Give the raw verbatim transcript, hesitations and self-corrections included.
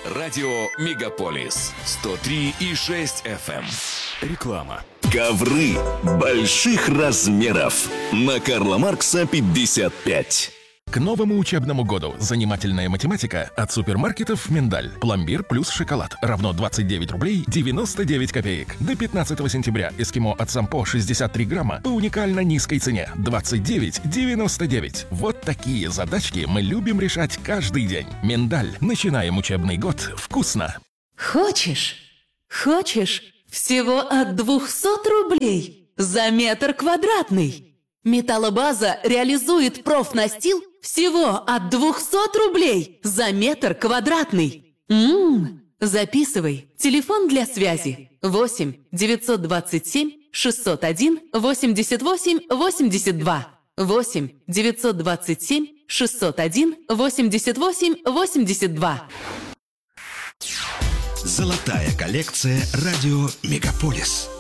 Радио Мегаполис сто три и шесть эф эм. Реклама. Ковры больших размеров на Карла Маркса пятьдесят пять. К новому учебному году занимательная математика от супермаркетов «Миндаль». Пломбир плюс шоколад равно двадцать девять рублей девяносто девять копеек. До пятнадцатого сентября эскимо от Сампо шестьдесят три грамма по уникально низкой цене двадцать девять девяносто девять. Вот такие задачки мы любим решать каждый день. «Миндаль». Начинаем учебный год вкусно. Хочешь? Хочешь? Всего от двухсот рублей за метр квадратный. Металлобаза реализует профнастил всего от двухсот рублей за метр квадратный. Ммм, записывай. Телефон для связи восемь девятьсот двадцать семь шестьсот один восемьдесят восемь восемьдесят два. восемь девятьсот двадцать семь шестьсот один восемьдесят восемь восемьдесят два. Золотая коллекция «Радио Мегаполис».